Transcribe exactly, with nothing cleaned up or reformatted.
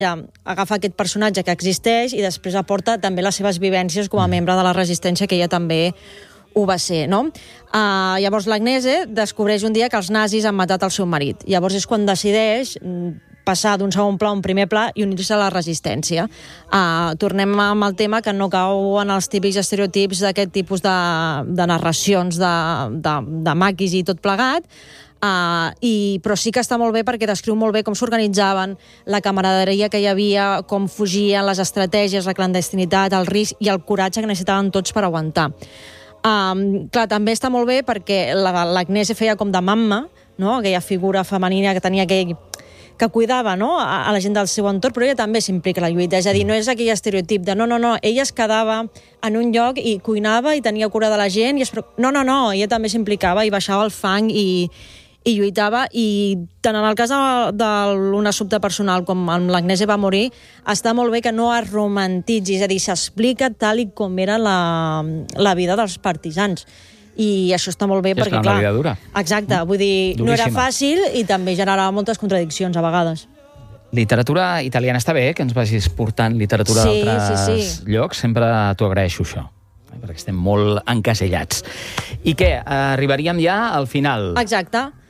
agafa aquest personatge que existeix i després aporta també les seves vivències com a membre de la resistència, que ella també ho va ser, no? Uh, llavors l'Agnese descobreix un dia que els nazis han matat el seu marit. Llavors és quan decideix passar d'un segon pla a un primer pla i unir-se a la resistència. Uh, tornem amb el tema que no cau en els típics estereotips d'aquest tipus de, de narracions de, de, de maquis i tot plegat, Uh, i, però sí que està molt bé perquè descriu molt bé com s'organitzaven, la camaraderia que hi havia, com fugien, les estratègies, la clandestinitat, el risc i el coratge que necessitaven tots per aguantar. Um, clar, també està molt bé perquè l'Agnese feia com de mamma, no? Aquella figura femenina que tenia aquell que cuidava, no? a, a la gent del seu entorn, però ella també s'implica a la lluita. És a dir, no és aquell estereotip de no, no, no, ella es quedava en un lloc i cuinava i tenia cura de la gent. I es... No, no, no, ella també s'implicava i baixava el fang i, i lluitava. I tant en el cas d'un assumpte personal com amb l'Agnese va morir, està molt bé que no es romantitzi, és a dir, s'explica tal i com era la, la vida dels partisans. I això està molt bé I perquè, clar... la vida dura. Exacte, vull dir, Duríssima. No era fàcil i també generava moltes contradiccions a vegades. Literatura italiana està bé, que ens vagis portant literatura sí, d'altres sí, sí. llocs. Sempre t'ho agraeixo, això, perquè estem molt encasellats. I què? Arribaríem ja al final. Exacte.